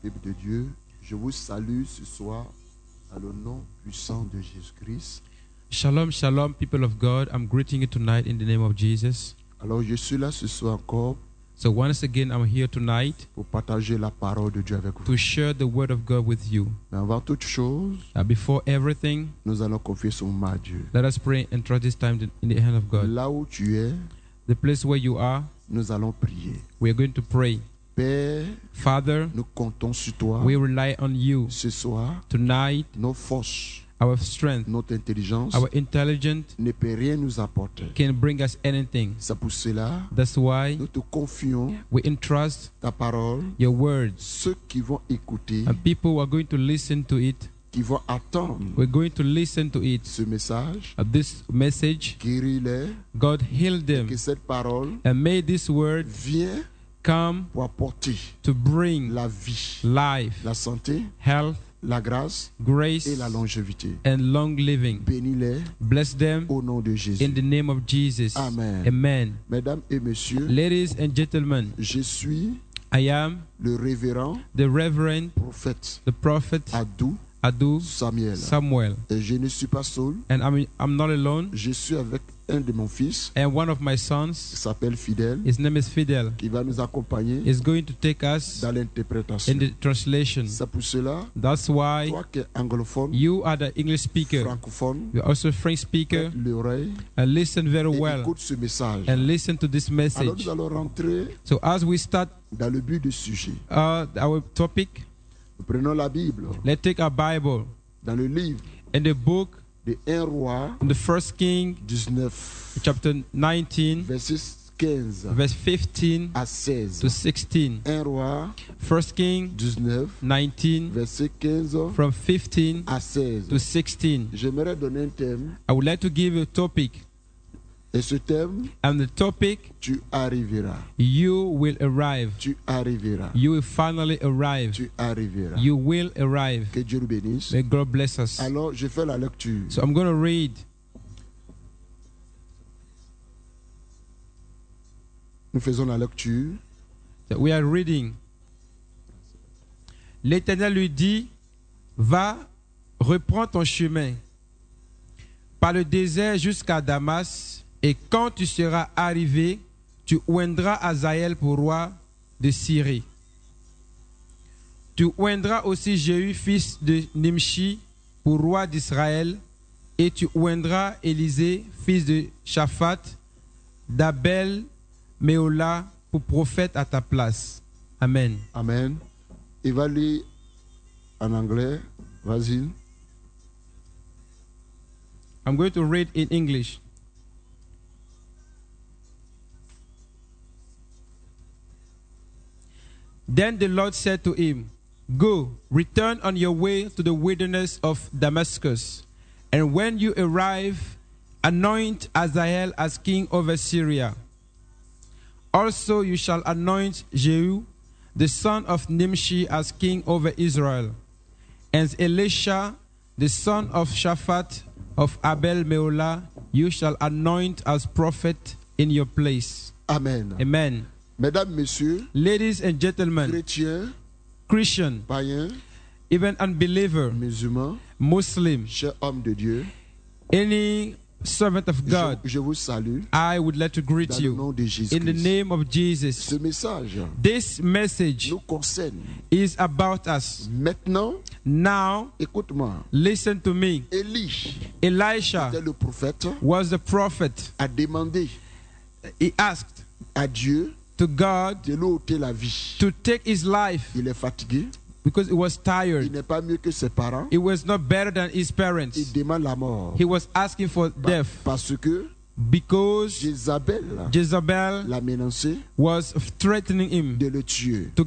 peuple de Dieu, je vous salue ce soir dans le nom puissant de Jésus-Christ. Shalom, shalom, people of God. I'm greeting you tonight in the name of Jesus. Alors je suis là ce soir encore So once again, I'm here tonight pour partager la parole de Dieu avec vous. to share the word of God with you. Mais avant toute chose, Before everything, nous allons confier ce moment à Dieu. let us pray and trust this time in the hand of God. Là où tu es, The place where you are, nous allons prier. we are going to pray. Père, Father, nous comptons sur toi. we rely on you Ce soir, tonight. nos forces, Our strength, notre intelligence our intelligence ne peut rien nous apporter. can bring us anything. C'est pour cela, That's why nous te confions we entrust ta parole. your words. Ceux qui vont écouter, And people who are going to listen to it, qui vont attendre we're going to listen to it. ce message, This message, guéris-les, God heal them. que cette parole And may this word vienne come pour apporter to bring la vie, life, la santé, health, la grâce grace, et la longévité. and long living. Bénis-les Bless them au nom de Jésus. in the name of Jesus. Amen. Amen. Mesdames et messieurs, Ladies and gentlemen, je suis I am le révérend the Reverend, prophète the Prophet Adou Adu Samuel. Samuel. Et je ne suis pas seul, And I'm not alone. je suis avec un de mon fils And one of my qui sons, s'appelle Fidèle, his name is Fidel, qui va nous accompagner is going to take us dans l'interprétation. in the translation. C'est pour cela, That's why toi qui es anglophone, you are the English speaker. francophone, You're also a French speaker. l'oreille And listen very et well. écoute ce message. And listen to this Alors message. nous allons rentrer So as we start dans le but du sujet. our topic, Nous prenons la Bible let's take our Bible dans le livre in the book, de 1 roi in the First King, 19, chapter 19, verset 15 verse 15 à 16. to 16. 1 roi First King 19, 19, verset 15 from 15 à 16. to 16. J'aimerais donner un thème. I would like to give a topic, Et ce thème, and the topic, tu arriveras. you will arrive. Tu arriveras. You will finally arrive. Tu arriveras. You will arrive. Que Dieu nous bénisse. May God bless us. Alors, je fais la lecture. So I'm going to read. Nous faisons la lecture. That we are reading. L'Éternel lui dit, va, reprends ton chemin par le désert jusqu'à Damas, et quand tu seras arrivé, tu oindras Hazaël pour roi de Syrie. Tu oindras aussi Jéhu, fils de Nimshi, pour roi d'Israël, et tu oindras Élisée, fils de Shaphat, d'Abel Méola, pour prophète à ta place. Amen. Amen. Il va lire en anglais. Vas-y. I'm going to read in English. Then the Lord said to him, go, return on your way to the wilderness of Damascus, and when you arrive, anoint Hazael as king over Syria. Also you shall anoint Jehu, the son of Nimshi, as king over Israel, and Elisha, the son of Shaphat of Abel Meola, you shall anoint as prophet in your place. Amen. Amen. Mesdames, messieurs, Ladies and gentlemen, chrétiens, Christian, païens, even unbeliever, musulmans, Muslim, chers hommes de Dieu, any servant of God, je vous salue I would like to greet dans le nom you de in the Jésus-Christ. name of Jesus. Ce message This message nous concerne. is about us. Maintenant, Now, écoute-moi. listen to me. Élie Elisha était le prophète, was the prophet. a demandé He asked à Dieu to God de lui ôter la vie. to take his life Il est fatigué. because he was Il tired. n'est pas mieux que ses parents. He was not better than his Il parents. demande la mort. He was asking for death Parce que because Jézabel Jezebel l'a menacé was threatening him de le tuer. to